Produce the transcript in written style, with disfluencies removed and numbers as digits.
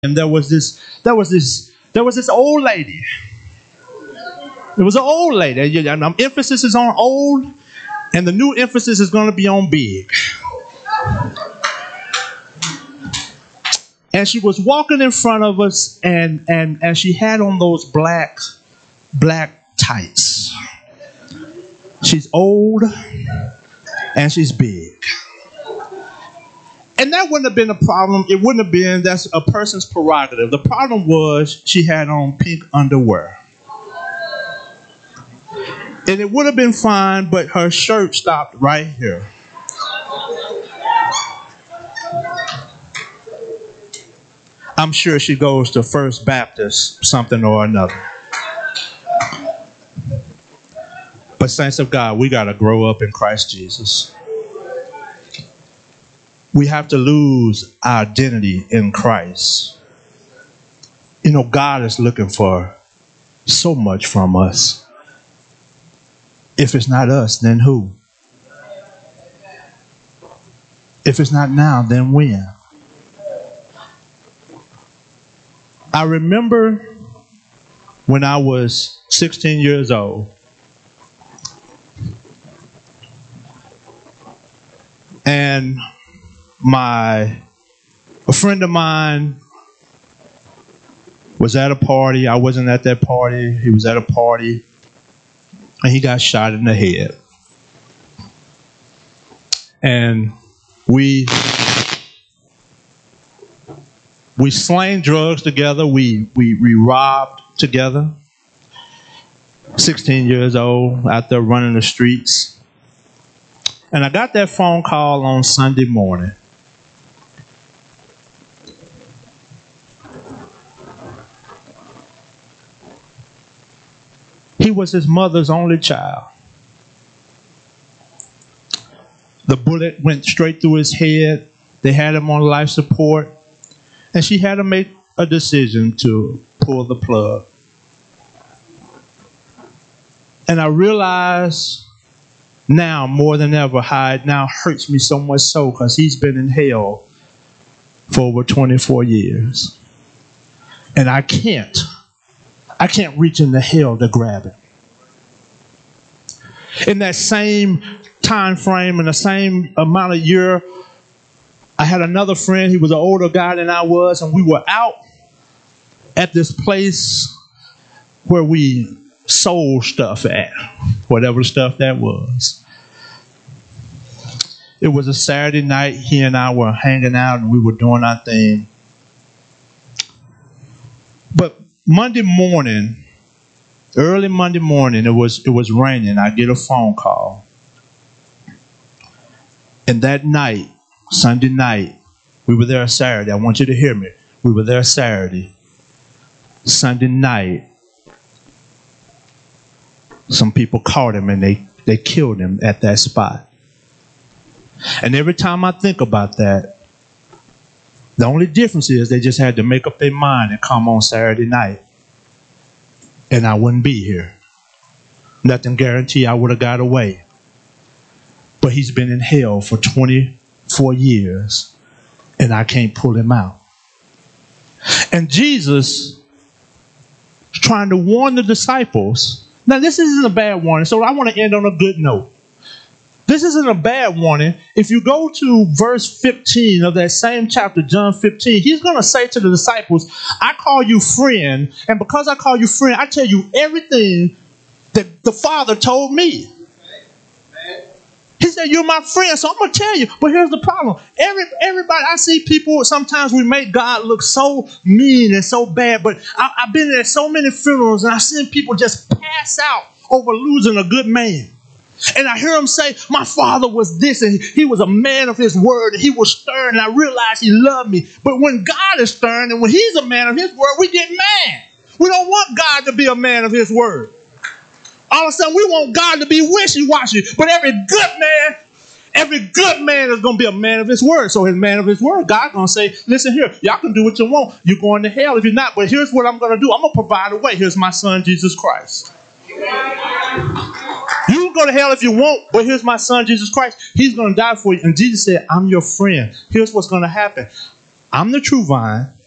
And there was this old lady. It was an old lady. And emphasis is on old, and the new emphasis is going to be on big. And she was walking in front of us, and she had on those black tights. She's old, and she's big. And that wouldn't have been a problem. It wouldn't have been. That's a person's prerogative. The problem was she had on pink underwear. And it would have been fine, but her shirt stopped right here. I'm sure she goes to First Baptist, something or another. But saints of God, we got to grow up in Christ Jesus. We have to lose our identity in Christ. You know, God is looking for so much from us. If it's not us, then who? If it's not now, then when? I remember when I was 16 years old, and a friend of mine was at a party. I wasn't at that party. He was at a party, and he got shot in the head. And we slang drugs together. We robbed together. 16 years old, out there running the streets. And I got that phone call on Sunday morning. He was his mother's only child. The bullet went straight through his head. They had him on life support. And she had to make a decision to pull the plug. And I realized now more than ever how it now hurts me so much so, because he's been in hell for over 24 years. And I can't reach into hell to grab him. In that same time frame, in the same amount of year, I had another friend. He was an older guy than I was, and we were out at this place where we sold stuff at, whatever stuff that was. It was a Saturday night. He and I were hanging out, and we were doing our thing. But Monday morning, early Monday morning, it was raining. I get a phone call. And that night, Sunday night, we were there Saturday. I want you to hear me. We were there Saturday. Sunday night, some people caught him, and they killed him at that spot. And every time I think about that, the only difference is they just had to make up their mind and come on Saturday night, and I wouldn't be here. Nothing guarantee I would have got away. But he's been in hell for 24 years, and I can't pull him out. And Jesus is trying to warn the disciples. Now, this isn't a bad warning, so I want to end on a good note. This isn't a bad warning. If you go to verse 15 of that same chapter, John 15, he's going to say to the disciples, I call you friend, and because I call you friend, I tell you everything that the Father told me. He said, you're my friend, so I'm going to tell you. But here's the problem. Everybody, I see people, sometimes we make God look so mean and so bad, but I've been at so many funerals, and I've seen people just pass out over losing a good man. And I hear him say, my father was this, and he was a man of his word, and he was stern, and I realized he loved me. But when God is stern, and when he's a man of his word, we get mad. We don't want God to be a man of his word. All of a sudden, we want God to be wishy-washy. But every good man is going to be a man of his word. So his man of his word, God's going to say, listen here, y'all can do what you want. You're going to hell if you're not. But here's what I'm going to do. I'm going to provide a way. Here's my son, Jesus Christ. You can go to hell if you want, but here's my son, Jesus Christ. He's going to die for you. And Jesus said, I'm your friend. Here's what's going to happen. I'm the true vine.